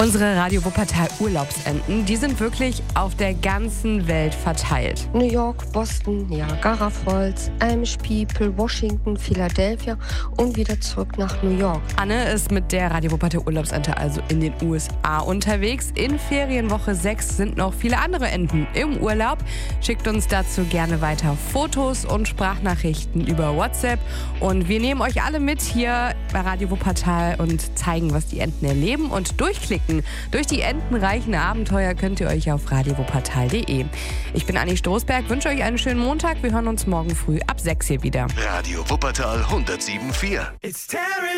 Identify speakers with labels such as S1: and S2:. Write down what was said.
S1: Unsere Radio Wuppertal Urlaubsenten, die sind wirklich auf der ganzen Welt verteilt.
S2: New York, Boston, Niagara Falls, Amish People, Washington, Philadelphia und wieder zurück nach New York.
S1: Anne ist mit der Radio Wuppertal Urlaubsente also in den USA unterwegs. In Ferienwoche 6 sind noch viele andere Enten im Urlaub. Schickt uns dazu gerne weiter Fotos und Sprachnachrichten über WhatsApp. Und wir nehmen euch alle mit hier bei Radio Wuppertal und zeigen, was die Enten erleben und durchklicken. Durch die entenreichen Abenteuer könnt ihr euch auf radiowuppertal.de. Ich bin Anni Stoßberg, wünsche euch einen schönen Montag. Wir hören uns morgen früh ab 6 hier wieder.
S3: Radio Wuppertal 107.4.